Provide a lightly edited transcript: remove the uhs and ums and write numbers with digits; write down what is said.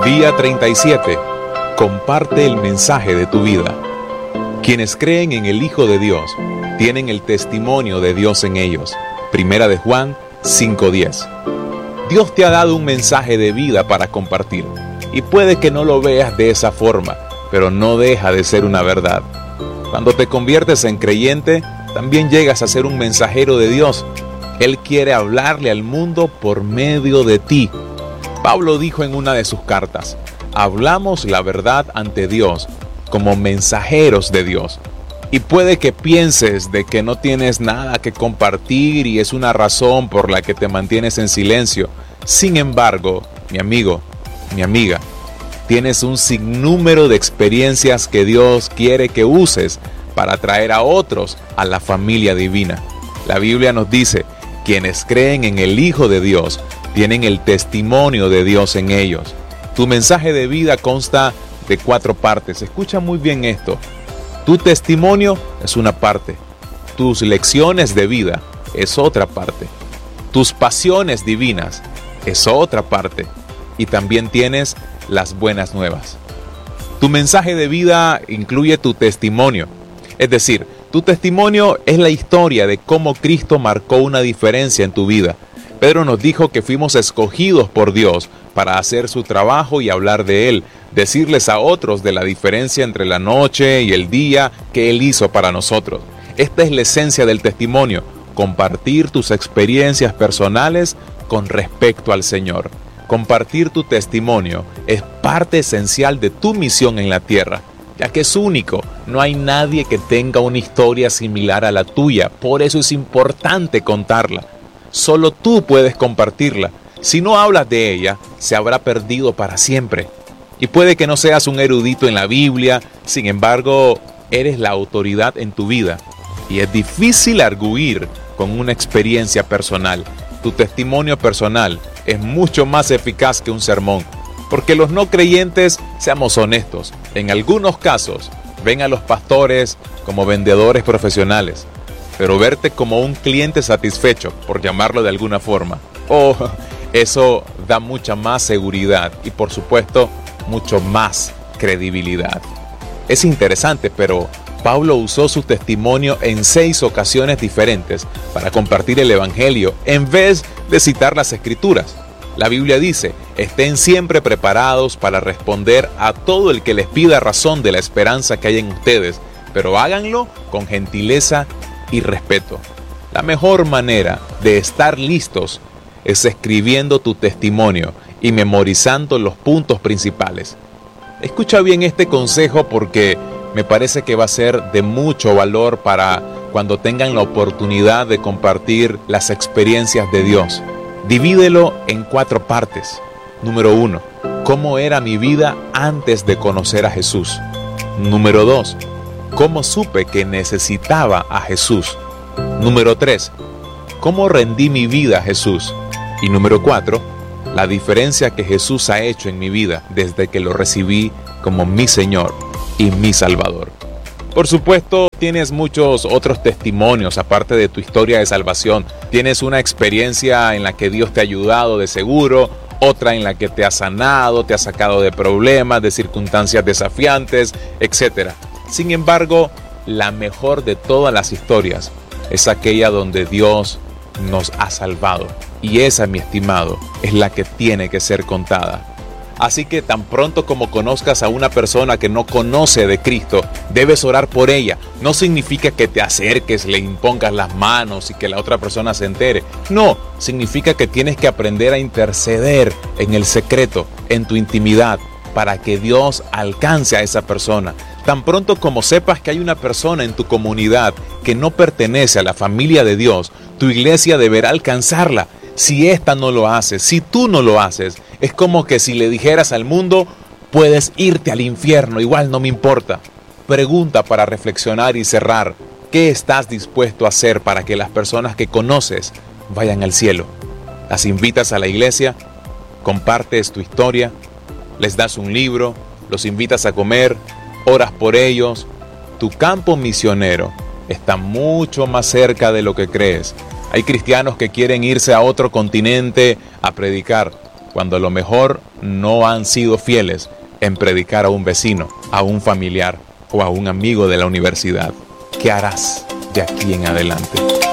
Día 37. Comparte el mensaje de tu vida. Quienes creen en el Hijo de Dios tienen el testimonio de Dios en ellos. Primera de Juan 5:10. Dios te ha dado un mensaje de vida para compartir. Y puede que no lo veas de esa forma, pero no deja de ser una verdad. Cuando te conviertes en creyente, también llegas a ser un mensajero de Dios. Él quiere hablarle al mundo por medio de ti. Pablo dijo en una de sus cartas: hablamos la verdad ante Dios como mensajeros de Dios. Y puede que pienses de que no tienes nada que compartir y es una razón por la que te mantienes en silencio. Sin embargo, mi amigo, mi amiga, tienes un sinnúmero de experiencias que Dios quiere que uses para traer a otros a la familia divina. La Biblia nos dice: quienes creen en el Hijo de Dios tienen el testimonio de Dios en ellos. Tu mensaje de vida consta de 4 partes. Escucha muy bien esto. Tu testimonio es una parte. Tus lecciones de vida es otra parte. Tus pasiones divinas es otra parte. Y también tienes las buenas nuevas. Tu mensaje de vida incluye tu testimonio. Es decir, tu testimonio es la historia de cómo Cristo marcó una diferencia en tu vida. Pedro nos dijo que fuimos escogidos por Dios para hacer su trabajo y hablar de Él, decirles a otros de la diferencia entre la noche y el día que Él hizo para nosotros. Esta es la esencia del testimonio: compartir tus experiencias personales con respecto al Señor. Compartir tu testimonio es parte esencial de tu misión en la tierra, ya que es único. No hay nadie que tenga una historia similar a la tuya, por eso es importante contarla. Solo tú puedes compartirla. Si no hablas de ella, se habrá perdido para siempre. Y puede que no seas un erudito en la Biblia, sin embargo, eres la autoridad en tu vida. Y es difícil arguir con una experiencia personal. Tu testimonio personal es mucho más eficaz que un sermón. Porque los no creyentes, seamos honestos, en algunos casos ven a los pastores como vendedores profesionales. Pero verte como un cliente satisfecho, por llamarlo de alguna forma, eso da mucha más seguridad y, por supuesto, mucho más credibilidad. Es interesante, pero Pablo usó su testimonio en 6 ocasiones diferentes para compartir el Evangelio en vez de citar las Escrituras. La Biblia dice: estén siempre preparados para responder a todo el que les pida razón de la esperanza que hay en ustedes, pero háganlo con gentileza y respeto. La mejor manera de estar listos es escribiendo tu testimonio y memorizando los puntos principales. Escucha bien este consejo porque me parece que va a ser de mucho valor para cuando tengan la oportunidad de compartir las experiencias de Dios. Divídelo en 4 partes. Número 1. ¿Cómo era mi vida antes de conocer a Jesús? Número 2. ¿Cómo supe que necesitaba a Jesús? Número 3. ¿Cómo rendí mi vida a Jesús? Y número 4. La diferencia que Jesús ha hecho en mi vida desde que lo recibí como mi Señor y mi Salvador. Por supuesto, tienes muchos otros testimonios aparte de tu historia de salvación. Tienes una experiencia en la que Dios te ha ayudado de seguro, otra en la que te ha sanado, te ha sacado de problemas, de circunstancias desafiantes, etc. Sin embargo, la mejor de todas las historias es aquella donde Dios nos ha salvado. Y esa, mi estimado, es la que tiene que ser contada. Así que tan pronto como conozcas a una persona que no conoce de Cristo, debes orar por ella. No significa que te acerques, le impongas las manos y que la otra persona se entere. No, significa que tienes que aprender a interceder en el secreto, en tu intimidad, para que Dios alcance a esa persona. Tan pronto como sepas que hay una persona en tu comunidad que no pertenece a la familia de Dios, tu iglesia deberá alcanzarla. Si ésta no lo hace, si tú no lo haces, es como que si le dijeras al mundo: puedes irte al infierno, igual no me importa. Pregunta para reflexionar y cerrar: ¿qué estás dispuesto a hacer para que las personas que conoces vayan al cielo? ¿Las invitas a la iglesia? ¿Compartes tu historia? ¿Les das un libro? ¿Los invitas a comer? ¿Oras por ellos? Tu campo misionero está mucho más cerca de lo que crees. Hay cristianos que quieren irse a otro continente a predicar. cuando a lo mejor no han sido fieles en predicar a un vecino, a un familiar o a un amigo de la universidad? ¿Qué harás de aquí en adelante?